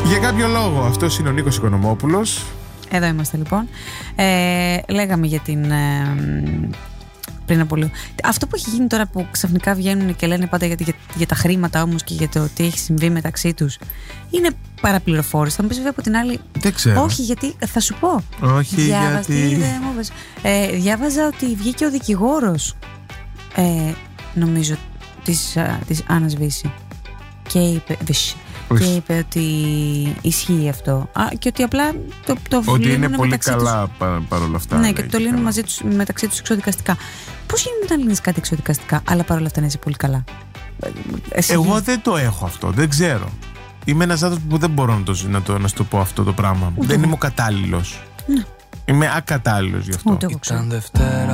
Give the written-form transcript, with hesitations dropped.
Για κάποιο λόγο, αυτός είναι ο Νίκος Οικονομόπουλος. Εδώ είμαστε λοιπόν. Λέγαμε για την. Πριν από λίγο. Αυτό που έχει γίνει τώρα που ξαφνικά βγαίνουν και λένε πάντα για τα χρήματα όμως και για το τι έχει συμβεί μεταξύ τους, είναι παραπληροφόρηση. Θα μου πεις βέβαια από την άλλη. Δεν ξέρω. Όχι, γιατί θα σου πω. Όχι, γιατί. Διάβαζα ότι βγήκε ο δικηγόρος, νομίζω, της Άννας Βύση και είπε ότι ισχύει αυτό. Και ότι απλά το ότι είναι πολύ καλά παρόλα αυτά. Ναι, και το λύνουν μεταξύ τους εξωδικαστικά. Πώς γίνεται να λύνεις κάτι εξωδικαστικά, αλλά παρόλα αυτά να είσαι πολύ καλά? Εγώ δεν το έχω αυτό, δεν ξέρω. Είμαι ένας άνθρωπος που δεν μπορώ να σου το πω αυτό το πράγμα. Δεν είμαι ο κατάλληλος. Ναι. Είμαι ακατάλληλος γι' αυτό. Ούτε εγώ ξέρω.